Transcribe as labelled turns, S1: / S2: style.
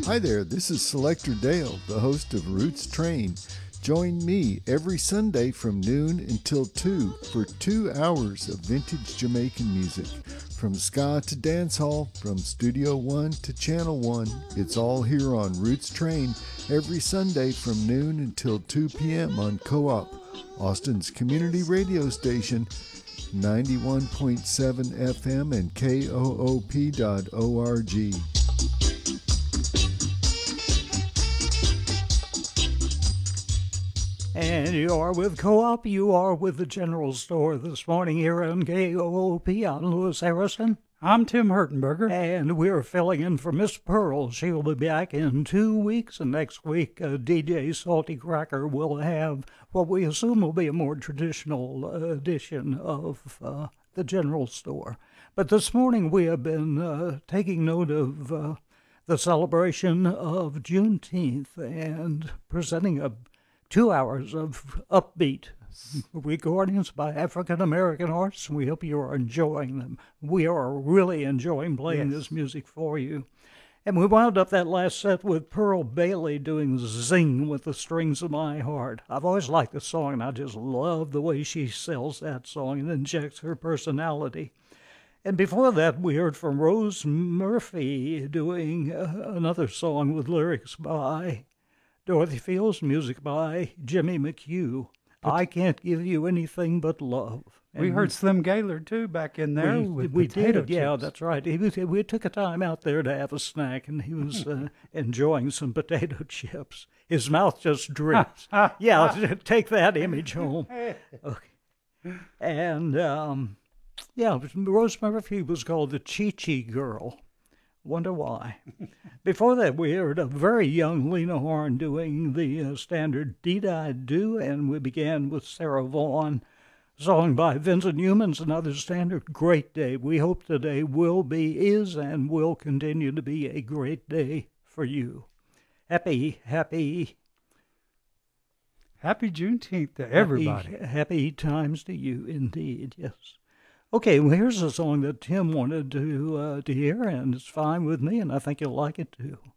S1: Hi there, this is Selector Dale, the host of Roots Train. Join me every Sunday from noon until 2 for 2 hours of vintage Jamaican music. From ska to dancehall, from Studio One to Channel One, it's all here on Roots Train every Sunday from noon until 2 p.m. on Co-op, Austin's community radio station, 91.7 FM and KOOP.org.
S2: And you are with Co-op, you are with the General Store this morning here on KOOP. I'm Louis Harrison.
S3: I'm Tim Hertenberger.
S2: And we're filling in for Miss Pearl. She'll be back in 2 weeks, and next week DJ Salty Cracker will have what we assume will be a more traditional edition of the General Store. But this morning we have been taking note of the celebration of Juneteenth and presenting 2 hours of upbeat recordings by African-American artists, and we hope you are enjoying them. We are really enjoying playing this music for you. And we wound up that last set with Pearl Bailey doing Zing with the Strings of My Heart. I've always liked the song, and I just love the way she sells that song and injects her personality. And before that, we heard from Rose Murphy doing another song with lyrics by Dorothy Fields, music by Jimmy McHugh. I Can't Give You Anything But Love. And
S3: we heard Slim Gaylord, too, back in there
S2: we did,
S3: chips.
S2: Yeah, that's right. We took a time out there to have a snack, and he was enjoying some potato chips. His mouth just drips. Yeah, take that image home. Okay. And, Rose Murphy was called the Chi-Chi Girl. Wonder why. Before that, we heard a very young Lena Horne doing the standard Dee Da Do, and we began with Sarah Vaughan, song by Vincent Youmans, another standard Great Day. We hope today is, and will continue to be a great day for you. Happy
S3: Juneteenth to everybody.
S2: Happy times to you, indeed, yes. Okay, well, here's a song that Tim wanted to hear, and it's fine with me, and I think you'll like it too.